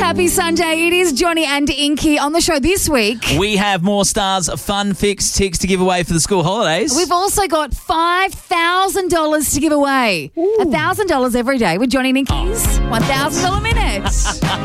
Happy Sunday. It is Johnny and Inky on the show this week. We have more Stars Fun Fix ticks to give away for the school holidays. We've also got $5,000 to give away. $1,000 every day with Johnny and Inky's $1,000 minute.